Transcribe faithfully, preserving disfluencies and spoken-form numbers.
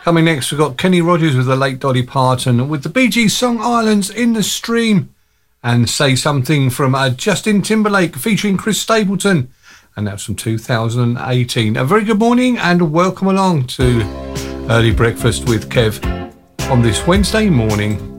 Coming next, we've got Kenny Rogers with the late Dolly Parton with the Bee Gees song Islands in the Stream, and Say Something from uh, Justin Timberlake featuring Chris Stapleton, and that's from two thousand eighteen. A very good morning and welcome along to Early Breakfast with Kev on this Wednesday morning.